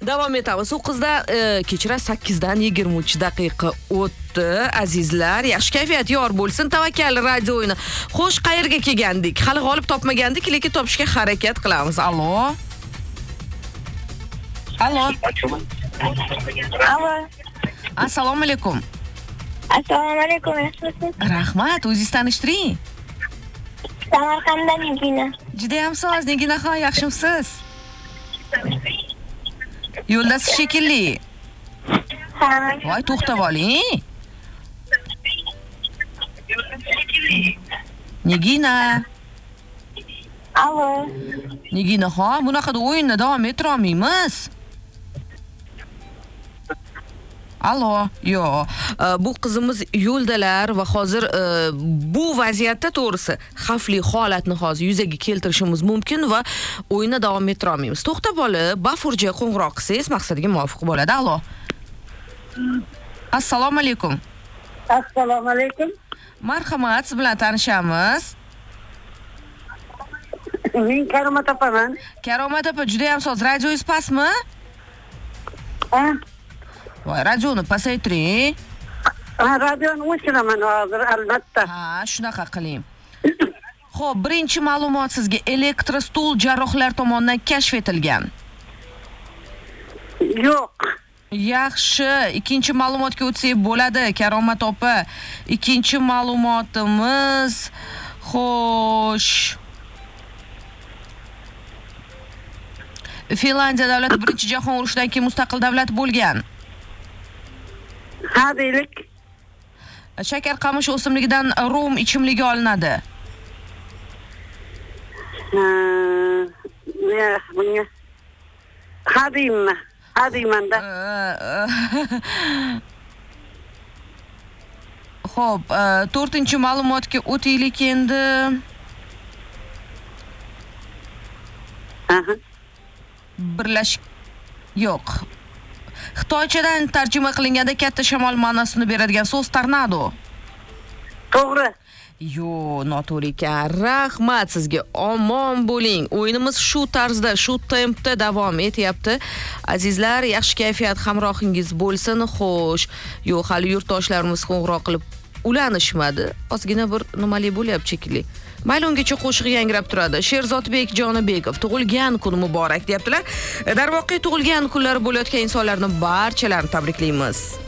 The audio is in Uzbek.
Davom etamiz. 9dan kechira 8dan 23 daqiqa o'tdi. Azizlar, yaxshi kayfiyat yor bo'lsin. Tavakkal radio o'yini. Xo'sh, qayerga kelgandik? Hali g'olib topmagandik, lekin topishga harakat qilamiz. Allo. Allo. Allo. Assalomu alaykum. Assalomu alaykum. Yaxshimisiz? Rahmat, o'zingiz tanishtiring. Samarqanddan Nigina. Juda ham soz, Niginaxon, yaxshimisiz? Yo'ldasiz shekilli. Ha. Voy, to'xtab oling. Nigina. Allo. Niginaxon, bunaqada o'yinni davom ettira olmaymiz. Allo, yo'q. Bu qizimiz yo'ldalar va hozir bu vaziyatda to'g'risi xavfli holatni hozir yuzaga keltirishimiz mumkin va o'yinni davom ettira olmaymiz. To'xtab olib, bafurja qo'ng'iroq qilsangiz maqsadiga muvofiq bo'ladi. Allo. Assalomu alaykum. Assalomu alaykum. Marhamat, siz bilan tanishamiz. Men Karomat opaman. Karomat opa, juda ham soz. Radioingiz pastmi? Ha? Voy, radioni pasaytiring. Radioni o'chiraman hozir, albatta. Ha, shunaqa qiling. Xo'p, birinchi ma'lumot sizga elektrostul jarrohlar tomonidan kashf etilgan. Yo'q. Yaxshi, ikkinchi ma'lumotga o'tsak bo'ladi, Karomat opa. Ikkinchi ma'lumotimiz, xo'sh. Finlandiya davlati birinchi jahon urushidan keyin mustaqil davlat bo'lgan. Ha deylik. Shakar qamish o'simligidan rum ichimligi olinadi. Bunga. Ha deyman. Ha deymanda. Xo'p, to'rtinchi ma'lumotga o'taylik endi. Yo'q. Xitoychadan tarjima qilinganda katta shamol ma'nosini beradigan so'z tornado. To'g'ri. Yo'q, noto'g'ri ekan. Rahmat sizga. Omon bo'ling. O'yinimiz shu tarzda, shu tempda davom etyapti. Azizlar, yaxshi kayfiyat hamrohingiz bo'lsin. Xo'sh, yo'q, hali yurtdoshlarimiz qo'ng'iroq qilib ulanishmadi. Ozgina bir nimali bo'lyapti shekilli. Mayli, ungacha qo'shiq yangrab turadi. Sherzodbek Jonibekov tug'ilgan kun muborak deyaptilar. Darvoqe tug'ilgan kunlari bo'layotgan insonlarni barchalarini tabriklaymiz.